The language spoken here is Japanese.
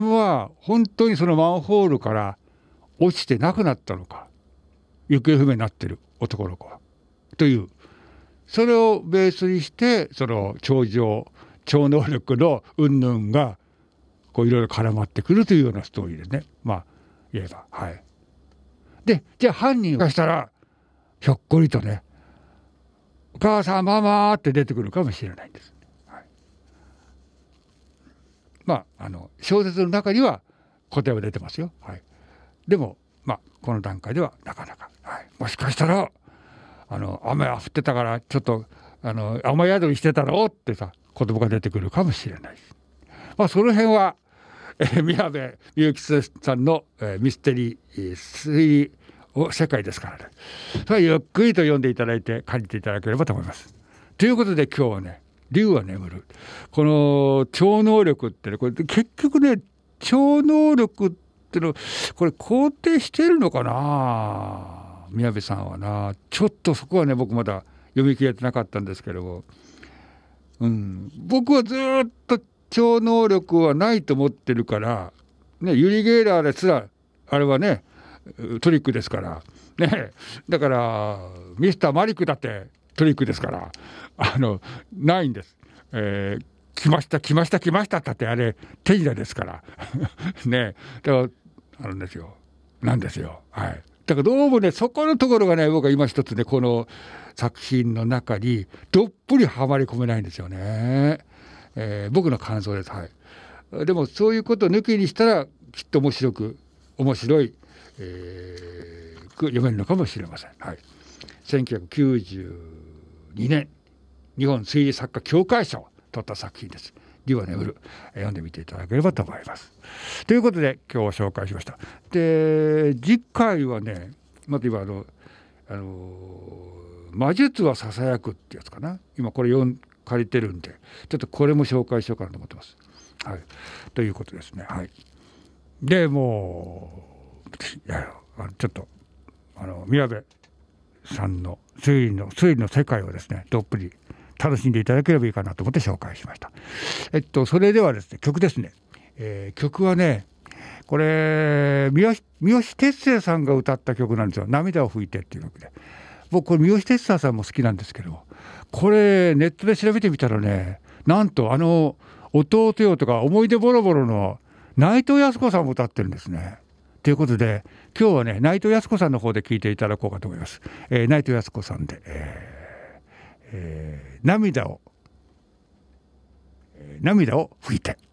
は本当にそのマンホールから落ちてなくなったのか、行方不明になってる男の子はという、それをベースにしてその超能力の云々がこういろいろ絡まってくるというようなストーリーですね。まあ言えば、はい。でじゃあ犯人がしたらひょっこりとね、お母さんママって出てくるかもしれないんです。はい、まあ小説の中には答えは出てますよ。はい、でもまあこの段階ではなかなか、はい、もしかしたら雨が降ってたからちょっと雨宿りしてたろってさ子供が出てくるかもしれないし、まあその辺は、宮部みゆきさんの、ミステリー推理世界ですからね、それはゆっくりと読んでいただいて感じていただければと思います。ということで今日はね、竜は眠る、この超能力ってね、これ結局ね、超能力ってのこれ肯定してるのかな、宮部さんはな。ちょっとそこはね僕まだ読み切れてなかったんですけども、僕はずっと超能力はないと思ってるから、ね、ユリ・ゲイラーですらあれはねトリックですからね、だからミスターマリックだってトリックですからないんです。来ました来ました来ましたってあれ手品ですからね、だからあるんですよ、なんですよ。はい。だからどうもねそこのところがね僕は今一つねこの作品の中にどっぷりはまり込めないんですよね。僕の感想です。はい。でもそういうことを抜きにしたらきっと面白い、読めるのかもしれません。はい。1992年日本推理作家協会賞を取った作品です。竜は眠る、読んでみていただければと思います。ということで今日紹介しました。で次回はねまた今魔術はささやくってやつかな、今これ借りてるんでちょっとこれも紹介しようかなと思ってます。はい、ということですね。はい、でもうちょっと宮部さんの推理の世界をですねどっぷり楽しんでいただければいいかなと思って紹介しました。それではですね曲ですね、曲はねこれ三好哲生さんが歌った曲なんですよ。涙を拭いてっていう曲で、僕これ三好哲生さんも好きなんですけど、これネットで調べてみたらね、なんと弟よとか思い出ボロボロの内藤康子さんも歌ってるんですね。ということで今日はね内藤康子さんの方で聴いていただこうかと思います。内藤康子さんで、涙を拭いて。